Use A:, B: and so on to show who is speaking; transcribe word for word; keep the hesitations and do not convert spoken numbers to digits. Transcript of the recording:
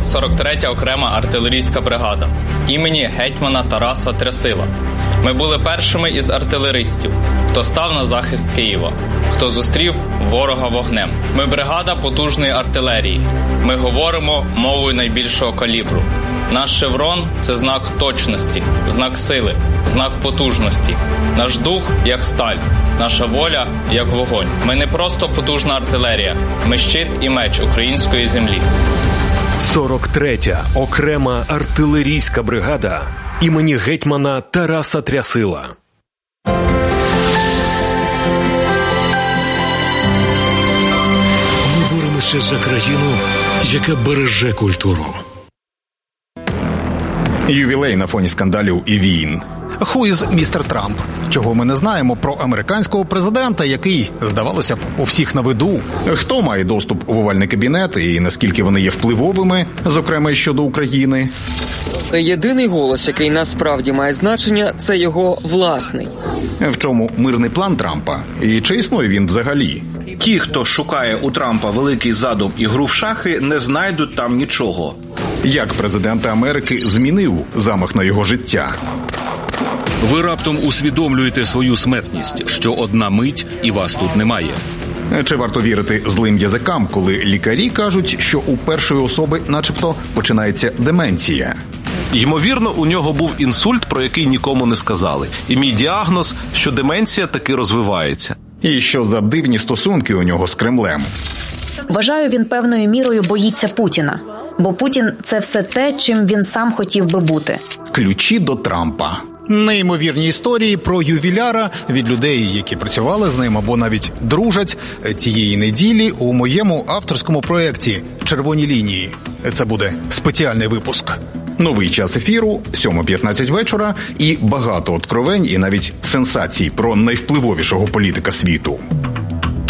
A: сорок третя окрема артилерійська бригада імені гетьмана Тараса Трясила. Ми були першими із артилеристів, хто став на захист Києва, хто зустрів ворога вогнем. Ми бригада потужної артилерії. Ми говоримо мовою найбільшого калібру. Наш шеврон – це знак точності, знак сили, знак потужності. Наш дух – як сталь, наша воля – як вогонь. Ми не просто потужна артилерія, ми щит і меч української землі.
B: сорок третя окрема артилерійська бригада імені гетьмана Тараса Трясила.
C: Ми боремося за країну, яка береже культуру.
D: Ювілей на фоні скандалів і війн.
E: Who is містер Трамп? Чого ми не знаємо про американського президента, який, здавалося б, у всіх на виду?
D: Хто має доступ у овальний кабінет і наскільки вони є впливовими, зокрема щодо України?
F: Єдиний голос, який насправді має значення, це його власний.
D: В чому мирний план Трампа? І чи існує він взагалі?
G: Ті, хто шукає у Трампа великий задум і гру в шахи, не знайдуть там нічого.
D: Як президент Америки змінив замах на його життя?
H: Ви раптом усвідомлюєте свою смертність, що одна мить і вас тут немає.
D: Чи варто вірити злим язикам, коли лікарі кажуть, що у першої особи начебто починається деменція?
I: Ймовірно, у нього був інсульт, про який нікому не сказали. І мій діагноз, що деменція таки розвивається.
D: І що за дивні стосунки у нього з Кремлем?
J: Вважаю, він певною мірою боїться Путіна. Бо Путін – це все те, чим він сам хотів би бути.
D: Ключі до Трампа.
E: Неймовірні історії про ювіляра від людей, які працювали з ним або навіть дружать, цієї неділі у моєму авторському проєкті «Червоні лінії». Це буде спеціальний випуск.
D: Новий час ефіру, сьома п'ятнадцять вечора, і багато откровень і навіть сенсацій про найвпливовішого політика світу.